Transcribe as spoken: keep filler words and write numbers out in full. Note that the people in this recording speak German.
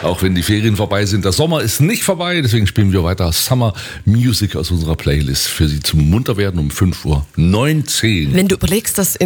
Auch wenn die Ferien vorbei sind. Der Sommer ist nicht vorbei, deswegen spielen wir weiter Summer Music aus unserer Playlist für Sie zum Munterwerden um fünf Uhr neunzehn. Wenn du überlegst, dass